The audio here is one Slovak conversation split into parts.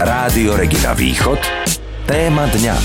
Rádio Regina Východ. Téma dňa.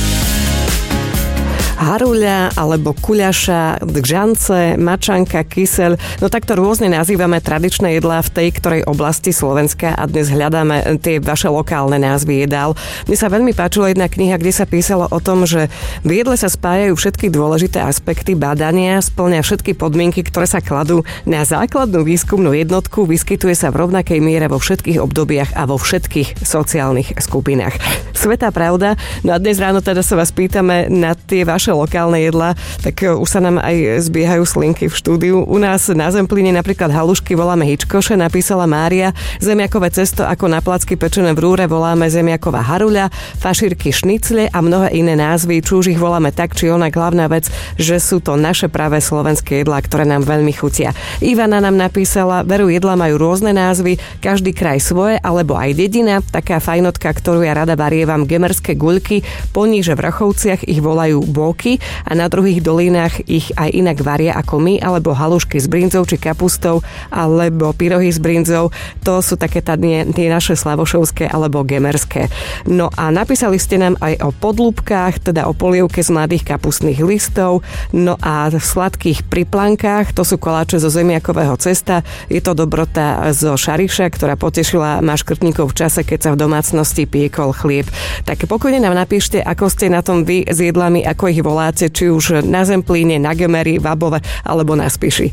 Haruľa alebo kuľaša, gžance, mačanka, kyseľ. No takto rôzne nazývame tradičné jedlá v tej ktorej oblasti Slovenska a dnes hľadáme tie vaše lokálne názvy jedál. Mne sa veľmi páčila jedna kniha, kde sa písalo o tom, že v jedle sa spájajú všetky dôležité aspekty badania, spĺňa všetky podmienky, ktoré sa kladú na základnú výskumnú jednotku, vyskytuje sa v rovnakej miere vo všetkých obdobiach a vo všetkých sociálnych skupinách. Svätá pravda. No a dnes ráno teda sa vás pýtame na tie vaše lokálne jedlá, tak už sa nám aj zbiehajú slinky v štúdiu. U nás na Zemplíne napríklad halušky voláme hičkoše, napísala Mária. Zemiakové cesto ako na placky pečené v rúre voláme zemiaková haruľa, fašírky šnicle a mnohé iné názvy. Či už ich voláme tak, či onak, hlavná vec, že sú to naše pravé slovenské jedlá, ktoré nám veľmi chutia. Ivana nám napísala, veru jedlá majú rôzne názvy, každý kraj svoje, alebo aj dedina. Taká fajnotka, ktorú ja rada varievam, gemerské guľky, poníže v Rachovciach ich volajú bóky a na druhých dolínach ich aj inak varia ako my, alebo halušky s brinzou či kapustou, alebo pyrohy s brinzou. To sú také tie naše slavošovské alebo gemerské. No a napísali ste nám aj o podlúbkách, teda o polievke z mladých kapustných listov, no a v sladkých priplankách, to sú koláče zo zemiakového cesta, je to dobrota zo Šariša, ktorá potešila maškrtníkov v čase, keď sa v domácnosti piekol chlieb. Tak pokojne nám napíšte, ako ste na tom vy s jedlami, ako ich voláte, či už na Zemplíne, na Gemeri, Vabove alebo na Spiši.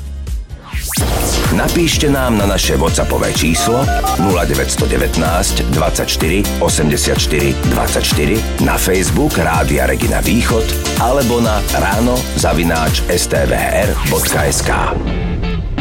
Napíšte nám na naše WhatsAppové číslo 0919 24 84 24, na Facebook Rádia Regina Východ alebo na ráno@stvr.sk.